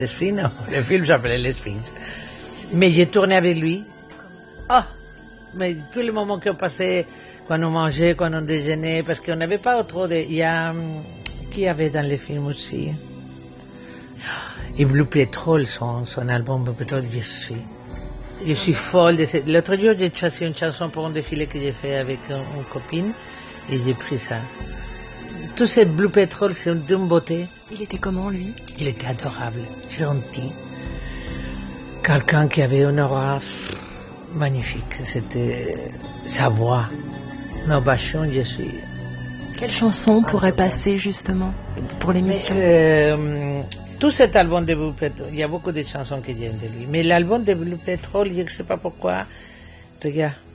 Les Sphinx, non, le film s'appelait Les Sphinx. Mais j'ai tourné avec lui. Ah, mais tous les moments qu'on passait, quand on mangeait, quand on déjeunait, parce qu'on n'avait pas trop de... Il y a... Qui avait dans les films aussi? Et Blue Petrol, son album Blue Petrol, je suis folle de cette... L'autre jour, j'ai choisi une chanson pour un défilé que j'ai fait avec une copine, et j'ai pris ça. Tout ce Blue Petrol, c'est d'une beauté. Il était comment, lui? Il était adorable, gentil. Quelqu'un qui avait une aura magnifique. C'était sa voix. Nos passions, je suis... Quelle chanson pourrait passer, justement, pour l'émission? Tout cet album de Blue Petrol, il y a beaucoup de chansons que j'aime de lui. Mais l'album de Blue Petrol, je ne sais pas pourquoi, regarde.